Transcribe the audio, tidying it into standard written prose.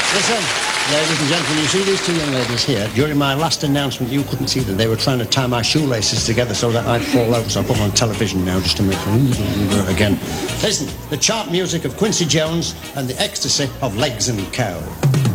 Listen, ladies and gentlemen, you see these two young ladies here? During my last announcement, you couldn't see them. They were trying to tie my shoelaces together so that I'd fall over. So I put them on television now just to make them again. Listen, the chart music of Quincy Jones and the ecstasy of Legs and Cow.